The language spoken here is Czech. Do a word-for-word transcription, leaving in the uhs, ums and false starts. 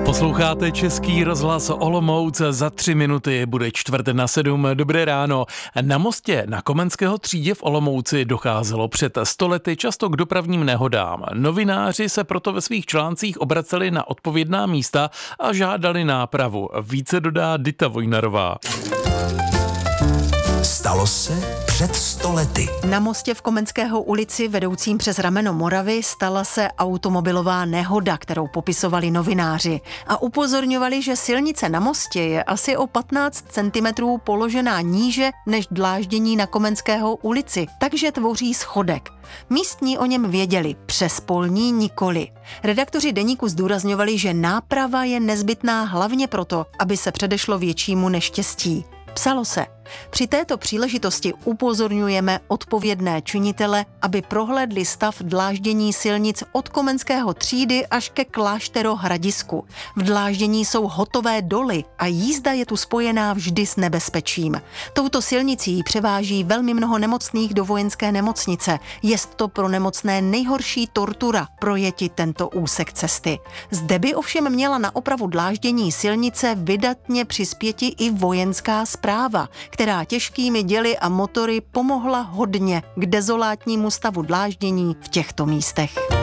Posloucháte Český rozhlas Olomouc, za tři minuty bude čtvrt na sedm. Dobré ráno. Na mostě na Komenského třídě v Olomouci docházelo před sto lety často k dopravním nehodám. Novináři se proto ve svých článcích obraceli na odpovědná místa a žádali nápravu. Více dodá Dita Vojnarová. Stalo se před sto lety. Na mostě v Komenského ulici vedoucím přes rameno Moravy stala se automobilová nehoda, kterou popisovali novináři a upozorňovali, že silnice na mostě je asi o patnáct centimetrů položená níže než dláždění na Komenského ulici, takže tvoří schodek. Místní o něm věděli, přes polní nikoli. Redaktoři deníku zdůrazňovali, že náprava je nezbytná hlavně proto, aby se předešlo většímu neštěstí. Psalo se: při této příležitosti upozorňujeme odpovědné činitele, aby prohlédli stav dláždění silnic od Komenského třídy až ke Klášterohradisku. V dláždění jsou hotové doly a jízda je tu spojená vždy s nebezpečím. Touto silnicí převáží velmi mnoho nemocných do vojenské nemocnice. Jest to pro nemocné nejhorší tortura projeti tento úsek cesty. Zde by ovšem měla na opravu dláždění silnice vydatně přispěti i vojenská správa, která těžkými děly a motory pomohla hodně k dezolátnímu stavu dláždění v těchto místech.